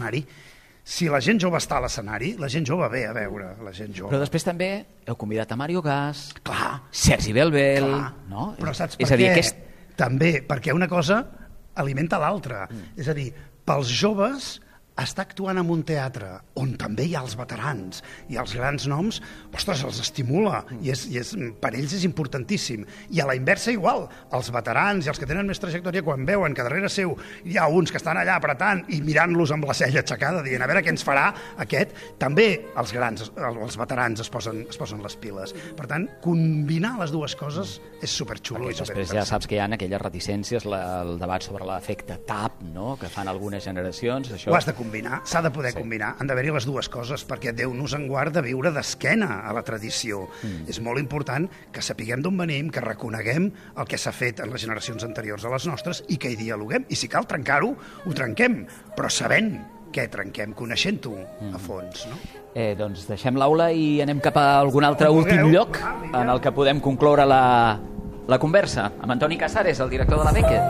l'escenari. Si la gent jove està a l'escenari, la gent jove ve a veure la gent jove. Però després també heu convidat a Mario Gas, Clar, Sergi Belbel... clar. No? Però saps per És a dir, què? També perquè una cosa alimenta l'altra. És a dir, pels joves estar actuant en un teatre on també hi ha els veterans i els grans noms, ostres, els estimula i per ells és importantíssim. I a la inversa igual, els veterans i els que tenen més trajectòria, quan veuen que darrere seu hi ha uns que estan allà apretant i mirant-los amb la cella aixecada, dient a veure què ens farà aquest, també els grans, els veterans es posen les piles. Per tant, combinar les dues coses és superxulo. Perquè després ja saps que hi ha aquelles reticències, el debat sobre l'efecte TAP, no?, que fan algunes generacions. Això... Ho has de combinar, s'ha de poder combinar, han d'haver-hi les dues coses, perquè Déu nos en guard de viure d'esquena a la tradició. És molt important que sapiguem d'on venim, que reconeguem el que s'ha fet en les generacions anteriors a les nostres i que hi dialoguem. I si cal trencar-ho, ho trenquem, però sabent què trenquem, coneixent-ho a fons. No? Doncs deixem l'aula i anem cap a algun altre últim lloc en el que podem concloure la conversa amb Antoni Casares, el director de la Beckett.